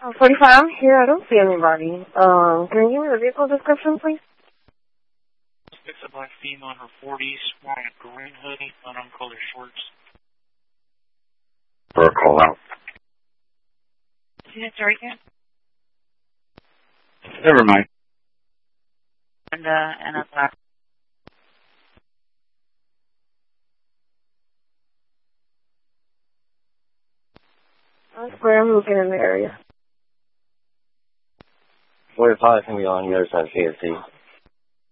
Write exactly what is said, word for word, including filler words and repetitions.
Uh, forty-five, I'm here. I don't see anybody. Um, can you give me the vehicle description, please? Picks a black female in her forties, wearing a green hoodie, uncolored shorts. For a call out. See that story again? Never mind. And, uh, and a black. That's where I'm looking in the area. forty-five can be on the other side of C S C.